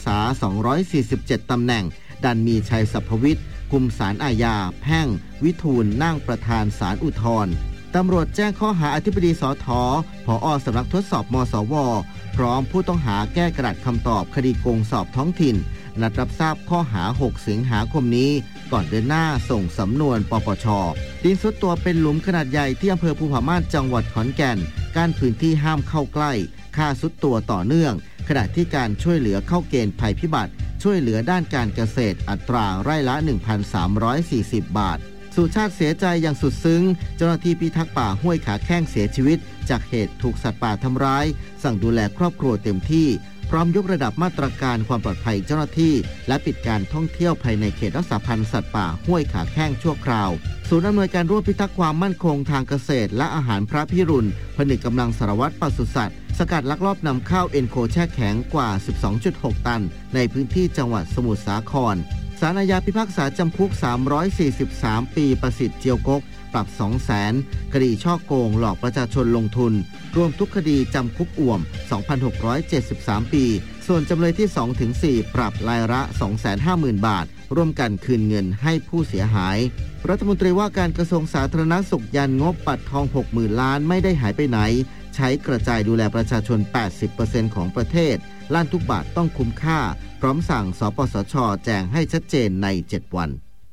า247ตำแหน่งดันมีชัยสัพพวิทย์กุมศาลอาญาแพ่งวิทูลนั่งประธานศาลอุทธรณ์ตำรวจแจ้งข้อหาอธิบดีสท.ผอ.สำนักทดสอบมสว.พร้อมผู้ต้องหาแก้กระดาษคำตอบคดีโกงสอบท้องถิ่นนัดรับทราบข้อหา6สิงหาคมนี้ก่อนเดินหน้าส่งสำนวนปปช.ดินซุดตัวเป็นหลุมขนาดใหญ่ที่อำเภอภูผาม่านจังหวัดขอนแก่นกั้นพื้นที่ห้ามเข้าใกล้ค่าซุดตัวต่อเนื่องขณะที่การช่วยเหลือเข้าเกณฑ์ภัยพิบัติช่วยเหลือด้านการเกษตรอัตราไร่ละ 1,340 บาทสุชาติเสียใจอย่างสุดซึ้งเจ้าหน้าที่พิทักษ์ป่าห้วยขาแข้งเสียชีวิตจากเหตุถูกสัตว์ป่าทำร้ายสั่งดูแลครอบครัวเต็มที่พร้อมยกระดับมาตรการความปลอดภัยเจ้าหน้าที่และปิดการท่องเที่ยวภายในเขตรักษาพันธุ์สัตว์ป่าห้วยขาแข้งชั่วคราวศูนย์อำนวยการร่วมพิทักษ์ความมั่นคงทางเกษตรและอาหารพระพิรุณผนึกกำลังสารวัตรปศุสัตว์สกัดลักลอบนำเข้าเอ็นโคแช่แข็งกว่า 12.6 ตันในพื้นที่จังหวัดสมุทรสาครศาลอาญาพิพากษาจำคุก343ปีประสิทธิ์เจียวกกปรับ 200,000 คดีฉ้อโกงหลอกประชาชนลงทุนรวมทุกคดีจำคุกอ่วม 2,673 ปีส่วนจำเลยที่ 2-4 ปรับรายละ 250,000 บาทร่วมกันคืนเงินให้ผู้เสียหายรัฐมนตรีว่าการกระทรวงสาธารณสุขยันงบปัดทอง 60,000 ล้านไม่ได้หายไปไหนใช้กระจายดูแลประชาชน 80% ของประเทศล้านทุกบาทต้องคุ้มค่าพร้อมสั่งสปสช.แจงให้ชัดเจนใน 7 วัน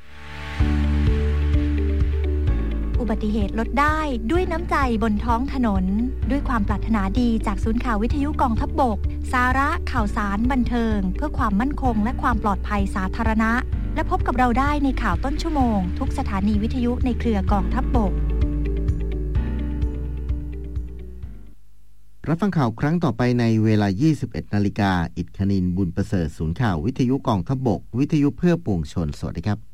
อุบัติเหตุลดได้ด้วยน้ำใจบนท้องถนนด้วยความปรารถนาดีจากศูนย์ข่าววิทยุกองทัพบกสาระข่าวสารบันเทิงเพื่อความมั่นคงและความปลอดภัยสาธารณะและพบกับเราได้ในข่าวต้นชั่วโมงทุกสถานีวิทยุในเครือกองทัพบกรับฟังข่าวครั้งต่อไปในเวลา 21:00 น.อิฐคณินทร์บุญประเสริฐศูนย์ข่าววิทยุกองทัพบกวิทยุเพื่อปวงชนสวัสดีครับ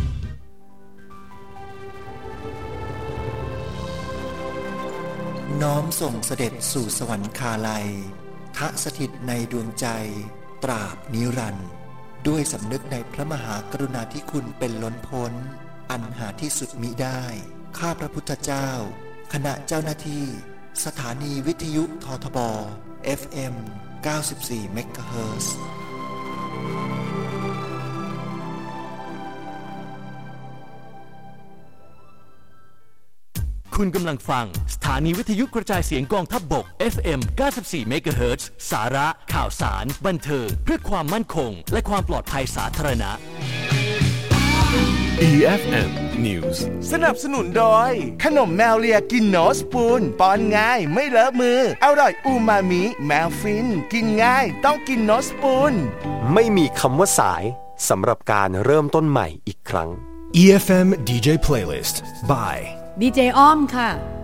น้อมส่งเสด็จสู่สวรรคาลัยทะสถิตในดวงใจตราบนิรันดร์ด้วยสำนึกในพระมหากรุณาธิคุณเป็นล้นพ้นอันหาที่สุดมิได้ข้าพระพุทธเจ้าคณะเจ้าหน้าที่สถานีวิทยุททบ FM 94 เมกะเฮิรตซ์คุณกำลังฟังสถานีวิทยุกระจายเสียงกองทัพบก FM 94 เมกะเฮิรตซ์สาระข่าวสารบันเทิงเพื่อความมั่นคงและความปลอดภัยสาธารณะ EFM News สนับสนุนโดยขนมแมวเลียกินโนสปูนป้อนง่ายไม่เลอะมืออร่อยอูมามิแมวฟินกินง่ายต้องกินโนสปูนไม่มีคำว่าสายสำหรับการเริ่มต้นใหม่อีกครั้ง EFM DJ Playlist by ดีเจอ้อมค่ะ